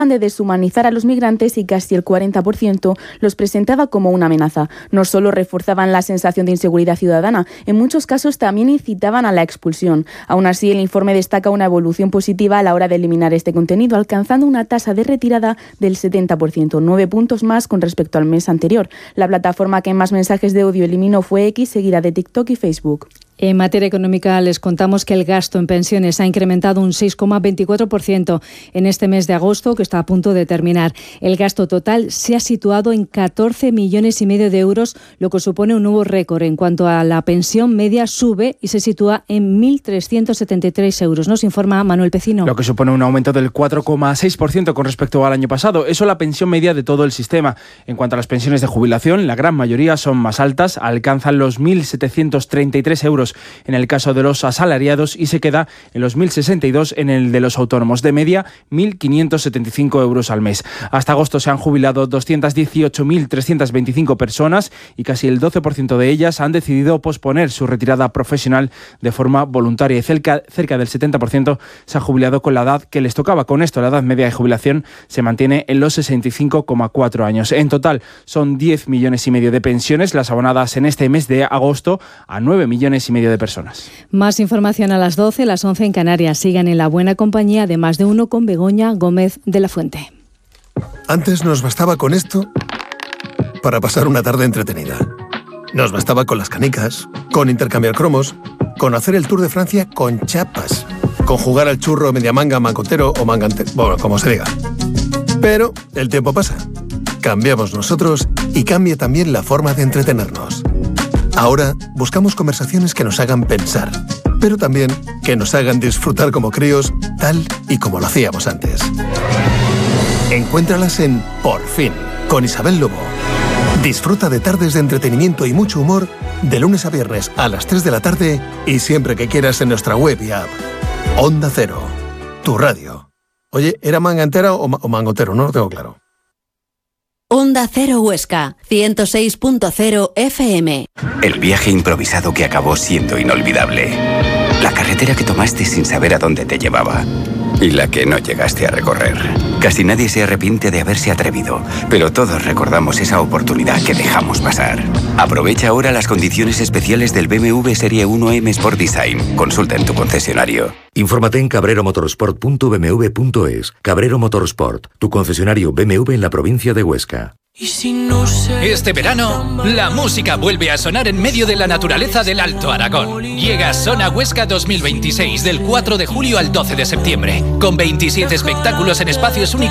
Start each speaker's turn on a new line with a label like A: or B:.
A: de deshumanizar a los migrantes y casi el 40% los presentaba como una amenaza. No solo reforzaban la sensación de inseguridad ciudadana, en muchos casos también incitaban a la expulsión. Aún así, el informe destaca una evolución positiva a la hora de eliminar este contenido, alcanzando una tasa de retirada del 70%, 9 puntos más con respecto al mes anterior. La plataforma que más mensajes de odio eliminó fue X, seguida de TikTok y Facebook.
B: En materia económica les contamos que el gasto en pensiones ha incrementado un 6,24% en este mes de agosto, que está a punto de terminar. El gasto total se ha situado en 14,5 millones de euros, lo que supone un nuevo récord. En cuanto a la pensión media, sube y se sitúa en 1.373 euros. Nos informa Manuel Pecino.
C: Lo que supone un aumento del 4,6% con respecto al año pasado. Eso la pensión media de todo el sistema. En cuanto a las pensiones de jubilación, la gran mayoría son más altas, alcanzan los 1.733 euros en el caso de los asalariados y se queda en los 1.062 en el de los autónomos. De media, 1.575 euros al mes. Hasta agosto se han jubilado 218.325 personas y casi el 12% de ellas han decidido posponer su retirada profesional de forma voluntaria y cerca del 70% se ha jubilado con la edad que les tocaba. Con esto, la edad media de jubilación se mantiene en los 65,4 años. En total, son 10,5 millones de pensiones las abonadas en este mes de agosto a 9,5 millones de personas.
B: Más información a las 12, las 11 en Canarias. Sigan en la buena compañía de Más de Uno con Begoña Gómez de la Fuente.
D: Antes nos bastaba con esto para pasar una tarde entretenida. Nos bastaba con las canicas, con intercambiar cromos, con hacer el Tour de Francia con chapas, con jugar al churro mediamanga, mangotero o mangante, bueno, como se diga. Pero el tiempo pasa. Cambiamos nosotros y cambia también la forma de entretenernos. Ahora buscamos conversaciones que nos hagan pensar, pero también que nos hagan disfrutar como críos, tal y como lo hacíamos antes. Encuéntralas en Por Fin, con Isabel Lobo. Disfruta de tardes de entretenimiento y mucho humor de lunes a viernes a las 3 de la tarde y siempre que quieras en nuestra web y app. Onda Cero, tu radio. Oye, ¿era manga entera o mangotero? No lo tengo claro.
E: Onda Cero Huesca, 106.0 FM.
F: El viaje improvisado que acabó siendo inolvidable. La carretera que tomaste sin saber a dónde te llevaba. Y la que no llegaste a recorrer. Casi nadie se arrepiente de haberse atrevido, pero todos recordamos esa oportunidad que dejamos pasar. Aprovecha ahora las condiciones especiales del BMW Serie 1 M Sport Design. Consulta en tu concesionario.
G: Infórmate en cabreromotorsport.bmw.es. Cabrero Motorsport, tu concesionario BMW en la provincia de Huesca.
H: Este verano, la música vuelve a sonar en medio de la naturaleza del Alto Aragón. Llega Sona Huesca 2026 del 4 de julio al 12 de septiembre, con 27 espectáculos en espacios únicos